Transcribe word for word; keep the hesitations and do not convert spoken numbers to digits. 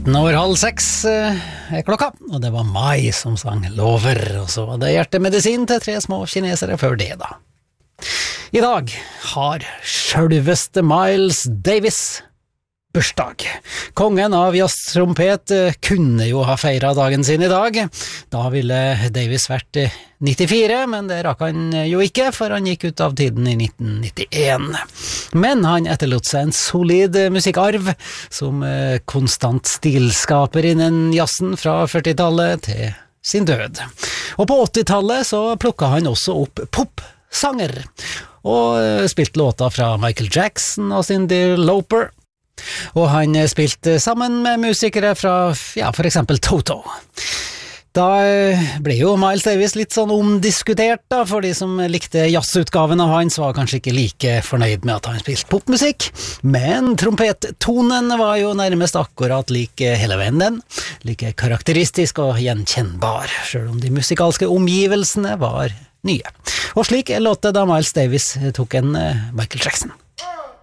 femten over halv seks eh, er klokka, og det var Mai som sang Lover, og så var det hjertemedisin til tre små kinesere før det da. I dag har selveste Miles Davis bursdag. Kongen av jazztrompet kunne jo ha feiret dagen sin i dag. Da ville Davis vært nittifire, men det rakk han jo ikke, for han gikk ut av tiden i nitten nittien. Men han etterlot seg en solid musikkarv som konstant stilskaper innen jazzen fra førtitallet til sin død. Og på åttitallet så plukket han også opp popsanger, og spilte låter fra Michael Jackson og Cyndi Lauper. Og han spilte sammen med musikere fra, ja, for eksempel Toto. Da ble jo Miles Davis litt sånn omdiskutert da, for de som likte jazzutgaven av hans var kanskje ikke like fornøyd med at han spilte popmusikk, men trompettonen var jo nærmest akkurat like hele veien den, like karakteristisk og gjenkjennbar, selv om de musikalske omgivelsene var nye. Og slik låt det da Miles Davis tok en Michael Jackson.